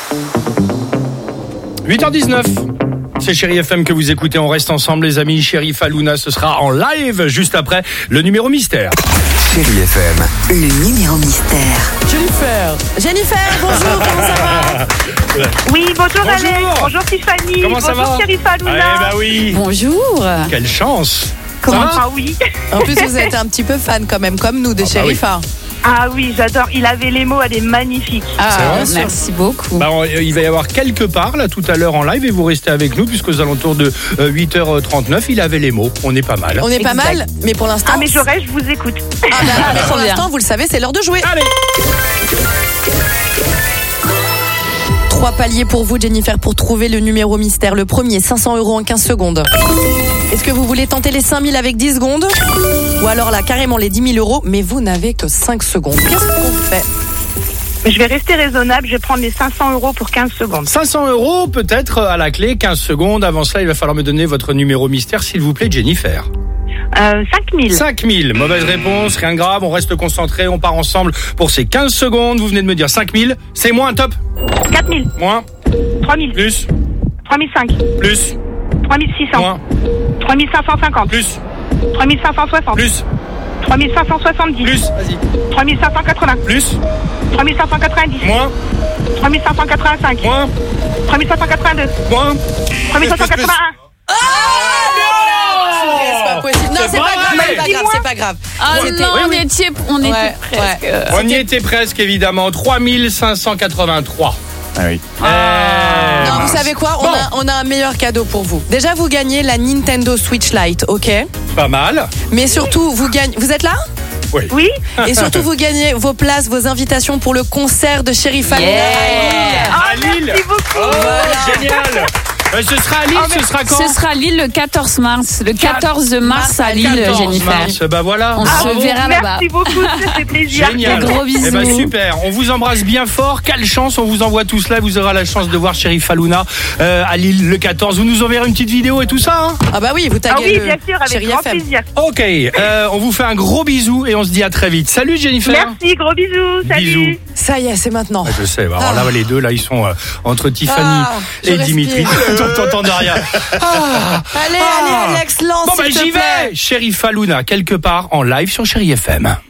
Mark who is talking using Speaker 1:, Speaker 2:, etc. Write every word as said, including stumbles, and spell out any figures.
Speaker 1: huit heures dix-neuf. C'est Chéri F M que vous écoutez. On reste ensemble, les amis. Chérif Halouna, ce sera en live juste après le numéro mystère.
Speaker 2: Chéri F M.
Speaker 3: Le numéro mystère.
Speaker 4: Jennifer. Jennifer, bonjour, comment ça va?
Speaker 5: Oui, bonjour,
Speaker 1: Bonjour.
Speaker 5: Alex, bonjour Tiffany,
Speaker 1: Comment ça
Speaker 5: bonjour
Speaker 1: va?
Speaker 5: Chérif Halouna.
Speaker 1: Eh bah oui.
Speaker 4: Bonjour.
Speaker 1: Quelle chance.
Speaker 4: Comment
Speaker 1: Ça va
Speaker 5: Ah oui,
Speaker 4: En plus, vous êtes un petit peu fan quand même, comme nous, de
Speaker 1: Ah bah
Speaker 4: Chérifa.
Speaker 5: ah oui, j'adore. Il avait les mots, elle est magnifique.
Speaker 4: Ah,
Speaker 1: C'est vrai, ça
Speaker 4: merci beaucoup.
Speaker 1: Bah, on- il va y avoir quelque part là tout à l'heure en live et vous restez avec nous puisqu'aux alentours de euh, huit heures trente-neuf, il avait les mots. On est pas mal.
Speaker 4: On est pas
Speaker 5: Exact.
Speaker 4: mal, mais pour l'instant.
Speaker 5: Ah mais j'aurais, je vous écoute.
Speaker 4: Ah, bah, mais pour l'instant, vous le savez, c'est l'heure de jouer.
Speaker 1: Allez.
Speaker 4: Trois paliers pour vous, Jennifer, pour trouver le numéro mystère. Le premier, cinq cents euros en quinze secondes. Est-ce que vous voulez tenter les cinq mille avec dix secondes? Ou alors là, carrément les dix mille euros, mais vous n'avez que cinq secondes. Qu'est-ce qu'on fait?
Speaker 5: Je vais rester raisonnable, je vais prendre les cinq cents euros pour quinze secondes.
Speaker 1: cinq cents euros peut-être à la clé, quinze secondes. Avant cela, il va falloir me donner votre numéro mystère, s'il vous plaît, Jennifer.
Speaker 5: Euh, cinq mille.
Speaker 1: cinq mille. Mauvaise réponse, rien de grave. On reste concentré, on part ensemble pour ces quinze secondes. Vous venez de me dire cinq mille. C'est moins, top.
Speaker 5: quatre mille.
Speaker 1: Moins,
Speaker 5: trois mille.
Speaker 1: plus,
Speaker 5: trois mille cinq.
Speaker 1: plus,
Speaker 5: trois mille six cents.
Speaker 1: moins,
Speaker 5: trois mille cinq cent cinquante.
Speaker 1: plus,
Speaker 5: trois mille cinq cent soixante.
Speaker 1: plus,
Speaker 5: trois mille cinq cent soixante-dix.
Speaker 1: plus. Vas-y.
Speaker 5: trois mille cinq cent quatre-vingts.
Speaker 1: Plus,
Speaker 5: trois mille cinq cent quatre-vingt-dix.
Speaker 1: moins,
Speaker 5: trois mille cinq cent quatre-vingt-cinq.
Speaker 1: moins,
Speaker 5: trois mille cinq cent quatre-vingt-deux.
Speaker 1: moins.
Speaker 5: trois mille cinq cent quatre-vingt-un.
Speaker 4: C'est pas possible. Non, c'est pas
Speaker 1: vrai.
Speaker 4: grave, c'est pas grave, c'est pas grave.
Speaker 6: Ah
Speaker 4: C'était-
Speaker 6: non,
Speaker 1: oui,
Speaker 6: on
Speaker 1: oui.
Speaker 6: était, on était
Speaker 4: Ouais,
Speaker 6: presque.
Speaker 4: ouais.
Speaker 1: On y était presque, évidemment. trois mille cinq cent quatre-vingt-trois.
Speaker 2: Ah oui.
Speaker 1: Euh,
Speaker 4: Non,
Speaker 1: mince.
Speaker 4: vous savez quoi? On,
Speaker 1: Bon,
Speaker 4: a, on a un meilleur cadeau pour vous. Déjà, vous gagnez la Nintendo Switch Lite, ok?
Speaker 1: pas mal.
Speaker 4: Mais surtout, vous gagnez. Vous êtes là?
Speaker 5: Oui.
Speaker 4: Et surtout, vous gagnez vos places, vos invitations pour le concert de Chérif Halouna.
Speaker 5: Ah,
Speaker 1: À Lille.
Speaker 5: merci beaucoup.
Speaker 1: Oh, génial. Euh, ce sera à Lille, ce sera quand?
Speaker 6: Ce sera Lille le quatorze mars. Le quatorze mars à Lille,
Speaker 1: quatorze
Speaker 6: Jennifer.
Speaker 1: mars. Bah voilà.
Speaker 6: On
Speaker 5: Ah,
Speaker 6: se
Speaker 5: bon,
Speaker 6: verra là-bas.
Speaker 5: merci beaucoup, ça fait plaisir.
Speaker 1: Génial.
Speaker 6: Des gros bisous.
Speaker 1: Eh ben, super. On vous embrasse bien fort. Quelle chance. On vous envoie tout cela. Vous aurez la chance de voir Chérif Halouna euh, à Lille le quatorze. Vous nous enverrez une petite vidéo et tout ça, hein?
Speaker 4: Ah bah oui, vous
Speaker 5: Ah
Speaker 4: taguez
Speaker 5: oui,
Speaker 4: le
Speaker 5: bien sûr, avec
Speaker 4: Chéri
Speaker 5: grand
Speaker 4: F M.
Speaker 5: plaisir.
Speaker 1: Ok. Euh, on vous fait un gros bisou et on se dit à très vite. Salut Jennifer.
Speaker 5: Merci, gros bisous. Salut.
Speaker 1: Bisous.
Speaker 4: Ça y est, c'est maintenant.
Speaker 1: Ouais, je sais. Alors là, les deux, là, ils sont euh, entre Tiffany
Speaker 4: Ah, je
Speaker 1: et Dimitri.
Speaker 4: respire.
Speaker 1: T'entends de rien. Ah.
Speaker 4: Allez,
Speaker 1: Ah.
Speaker 4: allez, Alex, lance,
Speaker 1: Bon, bah,
Speaker 4: s'il te
Speaker 1: j'y
Speaker 4: plaît.
Speaker 1: vais. Chérif Halouna, quelque part en live sur Chéri F M.